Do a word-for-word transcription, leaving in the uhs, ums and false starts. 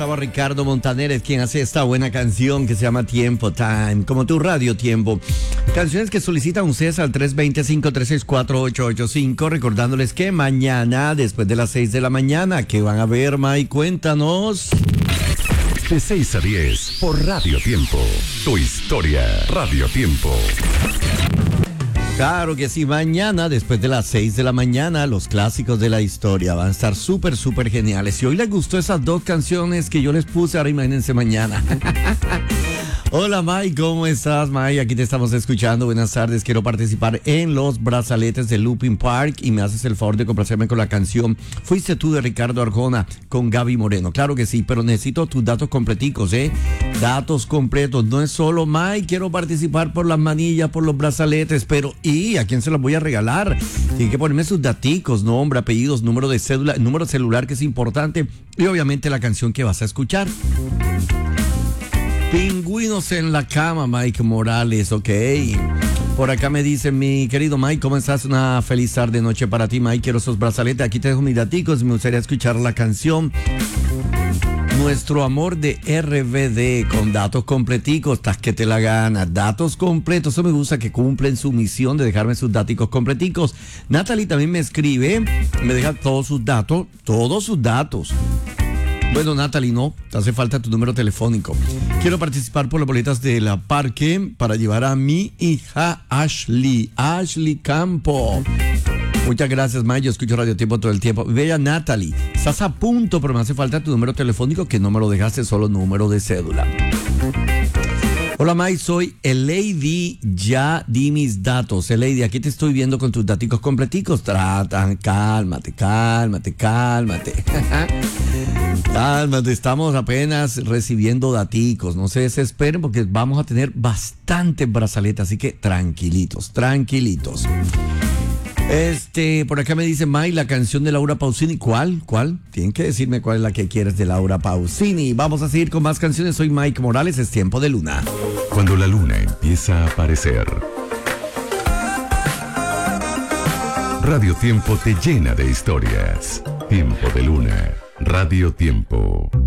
Gustavo Ricardo Montaner es quien hace esta buena canción que se llama Tiempo Time, como tu radio Tiempo. Canciones que solicitan ustedes al tres dos cero, cinco tres seis, cuatro ocho ocho cinco, recordándoles que mañana, después de las seis de la mañana, ¿qué van a ver, Mike? Cuéntanos. De seis a diez por Radio Tiempo. Tu historia, Radio Tiempo. Claro que sí, mañana, después de las seis de la mañana, los clásicos de la historia van a estar súper, súper geniales. Si hoy les gustó esas dos canciones que yo les puse, ahora imagínense mañana. Hola, May, ¿cómo estás, May? Aquí te estamos escuchando. Buenas tardes. Quiero participar en los brazaletes de Looping Park y me haces el favor de complacerme con la canción Fuiste tú de Ricardo Arjona con Gaby Moreno. Claro que sí, pero necesito tus datos completicos, ¿eh? Datos completos. No es solo, May, quiero participar por las manillas, por los brazaletes, pero ¿y a quién se los voy a regalar? Tienen que ponerme sus daticos, nombre, apellidos, número de cédula, número celular, que es importante, y obviamente la canción que vas a escuchar. Pingüinos en la cama, Mike Morales, ok. Por acá me dice mi querido Mike, ¿cómo estás? Una feliz tarde, noche para ti, Mike. Quiero esos brazaletes. Aquí te dejo mis daticos. Me gustaría escuchar la canción Nuestro Amor de R B D con datos completicos. Estás que te la ganas. Datos completos. Eso me gusta, que cumplen su misión de dejarme sus daticos completicos. Natalie también me escribe, me deja todos sus datos, todos sus datos. Bueno, Natalie, no, te hace falta tu número telefónico. Quiero participar por las boletas de la Parque para llevar a mi hija Ashley, Ashley Campo. Muchas gracias, May, yo escucho Radio Tiempo todo el tiempo. Bella Natalie, estás a punto, pero me hace falta tu número telefónico, que no me lo dejaste, solo número de cédula. Hola, May, soy Elady, ya di mis datos. Elady, aquí te estoy viendo con tus daticos completicos. Tratan, cálmate, cálmate, cálmate. Cálmate, estamos apenas recibiendo daticos. No se desesperen porque vamos a tener bastantes brazaletes, así que tranquilitos, tranquilitos. Este, por acá me dice May, la canción de Laura Pausini. ¿Cuál? ¿Cuál? Tienen que decirme cuál es la que quieres de Laura Pausini. Vamos a seguir con más canciones. Soy Mike Morales, es Tiempo de Luna. Cuando la luna empieza a aparecer, Radio Tiempo te llena de historias. Tiempo de Luna, Radio Tiempo.